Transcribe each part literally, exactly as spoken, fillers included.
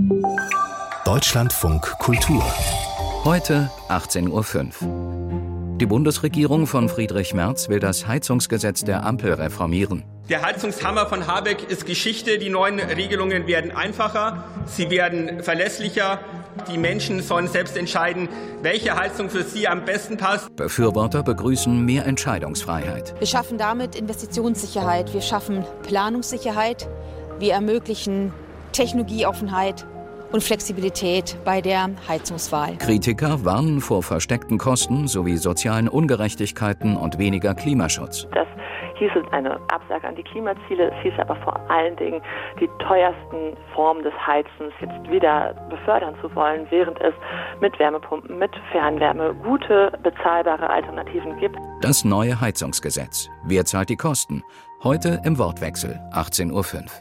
Deutschlandfunk Kultur. Heute achtzehn Uhr fünf. Die Bundesregierung von Friedrich Merz will das Heizungsgesetz der Ampel reformieren. Der Heizungshammer von Habeck ist Geschichte. Die neuen Regelungen werden einfacher, sie werden verlässlicher. Die Menschen sollen selbst entscheiden, welche Heizung für sie am besten passt. Befürworter begrüßen mehr Entscheidungsfreiheit. Wir schaffen damit Investitionssicherheit, wir schaffen Planungssicherheit, wir ermöglichen Technologieoffenheit und Flexibilität bei der Heizungswahl. Kritiker warnen vor versteckten Kosten sowie sozialen Ungerechtigkeiten und weniger Klimaschutz. Das hieße eine Absage an die Klimaziele, es hieße aber vor allen Dingen, die teuersten Formen des Heizens jetzt wieder befördern zu wollen, während es mit Wärmepumpen, mit Fernwärme gute, bezahlbare Alternativen gibt. Das neue Heizungsgesetz. Wer zahlt die Kosten? Heute im Wortwechsel, achtzehn Uhr fünf.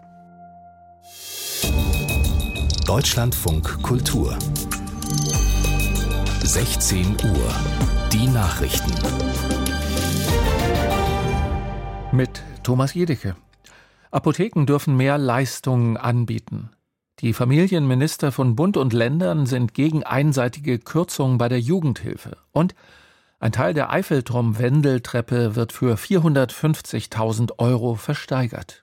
Deutschlandfunk Kultur. sechzehn Uhr. Die Nachrichten. Mit Thomas Jedecke. Apotheken dürfen mehr Leistungen anbieten. Die Familienminister von Bund und Ländern sind gegen einseitige Kürzungen bei der Jugendhilfe. Und ein Teil der Eiffelturm-Wendeltreppe wird für vierhundertfünfzigtausend Euro versteigert.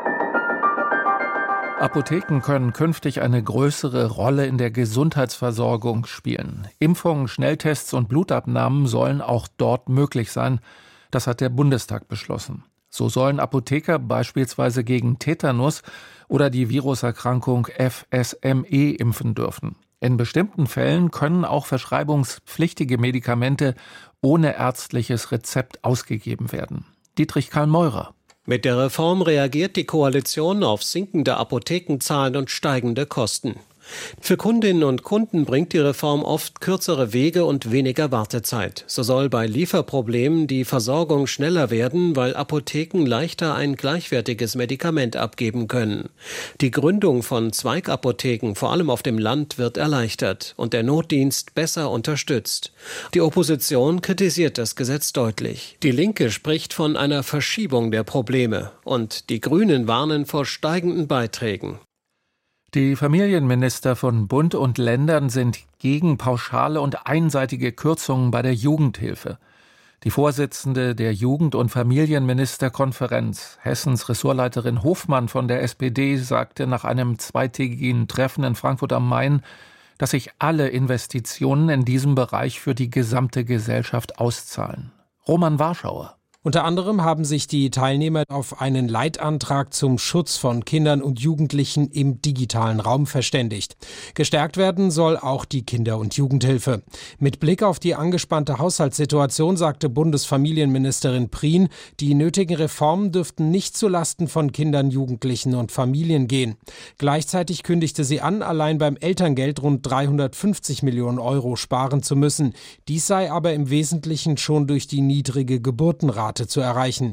Apotheken können künftig eine größere Rolle in der Gesundheitsversorgung spielen. Impfungen, Schnelltests und Blutabnahmen sollen auch dort möglich sein. Das hat der Bundestag beschlossen. So sollen Apotheker beispielsweise gegen Tetanus oder die Viruserkrankung F S M E impfen dürfen. In bestimmten Fällen können auch verschreibungspflichtige Medikamente ohne ärztliches Rezept ausgegeben werden. Dietrich Karl Meurer. Mit der Reform reagiert die Koalition auf sinkende Apothekenzahlen und steigende Kosten. Für Kundinnen und Kunden bringt die Reform oft kürzere Wege und weniger Wartezeit. So soll bei Lieferproblemen die Versorgung schneller werden, weil Apotheken leichter ein gleichwertiges Medikament abgeben können. Die Gründung von Zweigapotheken, vor allem auf dem Land, wird erleichtert und der Notdienst besser unterstützt. Die Opposition kritisiert das Gesetz deutlich. Die Linke spricht von einer Verschiebung der Probleme und die Grünen warnen vor steigenden Beiträgen. Die Familienminister von Bund und Ländern sind gegen pauschale und einseitige Kürzungen bei der Jugendhilfe. Die Vorsitzende der Jugend- und Familienministerkonferenz, Hessens Ressortleiterin Hofmann von der S P D, sagte nach einem zweitägigen Treffen in Frankfurt am Main, dass sich alle Investitionen in diesem Bereich für die gesamte Gesellschaft auszahlen. Roman Warschauer. Unter anderem haben sich die Teilnehmer auf einen Leitantrag zum Schutz von Kindern und Jugendlichen im digitalen Raum verständigt. Gestärkt werden soll auch die Kinder- und Jugendhilfe. Mit Blick auf die angespannte Haushaltssituation sagte Bundesfamilienministerin Prien, die nötigen Reformen dürften nicht zulasten von Kindern, Jugendlichen und Familien gehen. Gleichzeitig kündigte sie an, allein beim Elterngeld rund dreihundertfünfzig Millionen Euro sparen zu müssen. Dies sei aber im Wesentlichen schon durch die niedrige Geburtenrate zu erreichen.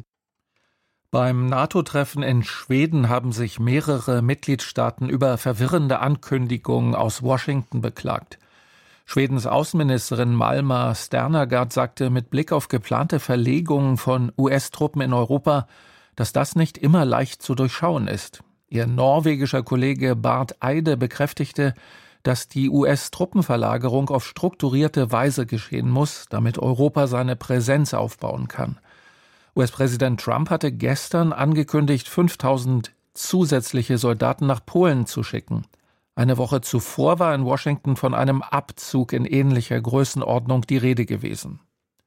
Beim NATO-Treffen in Schweden haben sich mehrere Mitgliedstaaten über verwirrende Ankündigungen aus Washington beklagt. Schwedens Außenministerin Malma Sternergaard sagte mit Blick auf geplante Verlegungen von U S-Truppen in Europa, dass das nicht immer leicht zu durchschauen ist. Ihr norwegischer Kollege Barth Eide bekräftigte, dass die U S-Truppenverlagerung auf strukturierte Weise geschehen muss, damit Europa seine Präsenz aufbauen kann. U S-Präsident Trump hatte gestern angekündigt, fünftausend zusätzliche Soldaten nach Polen zu schicken. Eine Woche zuvor war in Washington von einem Abzug in ähnlicher Größenordnung die Rede gewesen.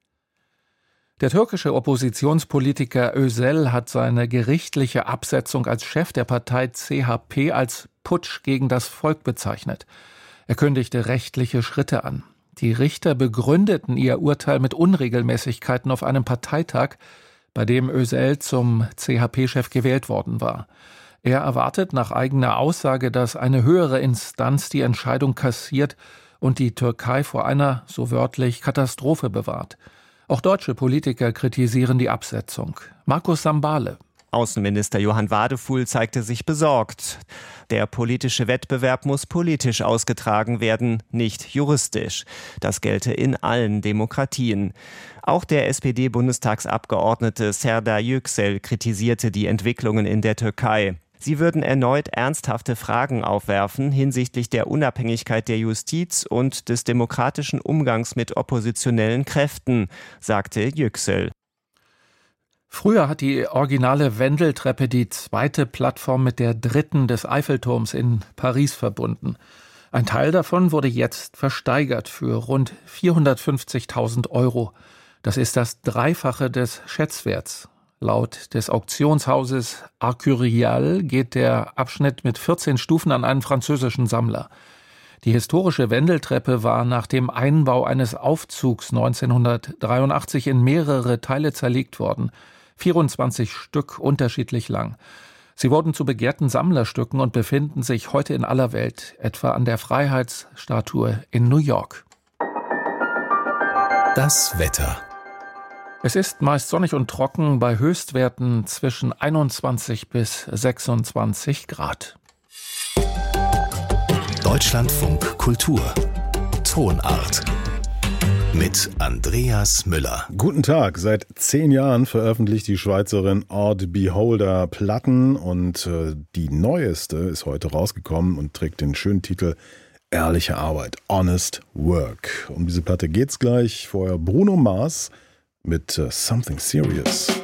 Der türkische Oppositionspolitiker Özel hat seine gerichtliche Absetzung als Chef der Partei C H P als Putsch gegen das Volk bezeichnet. Er kündigte rechtliche Schritte an. Die Richter begründeten ihr Urteil mit Unregelmäßigkeiten auf einem Parteitag, bei dem Özel zum C H P-Chef gewählt worden war. Er erwartet nach eigener Aussage, dass eine höhere Instanz die Entscheidung kassiert und die Türkei vor einer, so wörtlich, Katastrophe bewahrt. Auch deutsche Politiker kritisieren die Absetzung. Markus Sambale. Außenminister Johann Wadefuhl zeigte sich besorgt. Der politische Wettbewerb muss politisch ausgetragen werden, nicht juristisch. Das gelte in allen Demokratien. Auch der S P D-Bundestagsabgeordnete Serdar Yüksel kritisierte die Entwicklungen in der Türkei. Sie würden erneut ernsthafte Fragen aufwerfen hinsichtlich der Unabhängigkeit der Justiz und des demokratischen Umgangs mit oppositionellen Kräften, sagte Yüksel. Früher hat die originale Wendeltreppe die zweite Plattform mit der dritten des Eiffelturms in Paris verbunden. Ein Teil davon wurde jetzt versteigert für rund vierhundertfünfzigtausend Euro. Das ist das Dreifache des Schätzwerts. Laut des Auktionshauses Arcurial geht der Abschnitt mit vierzehn Stufen an einen französischen Sammler. Die historische Wendeltreppe war nach dem Einbau eines Aufzugs neunzehnhundertdreiundachtzig in mehrere Teile zerlegt worden. vierundzwanzig Stück unterschiedlich lang. Sie wurden zu begehrten Sammlerstücken und befinden sich heute in aller Welt, etwa an der Freiheitsstatue in New York. Das Wetter. Es ist meist sonnig und trocken bei Höchstwerten zwischen einundzwanzig bis sechsundzwanzig Grad. Deutschlandfunk Kultur. Tonart. Mit Andreas Müller. Guten Tag. Seit zehn Jahren veröffentlicht die Schweizerin Aude Beholder Platten und äh, die neueste ist heute rausgekommen und trägt den schönen Titel Ehrliche Arbeit, Honest Work. Um diese Platte geht's gleich. Vorher Bruno Mars mit uh, Something Serious.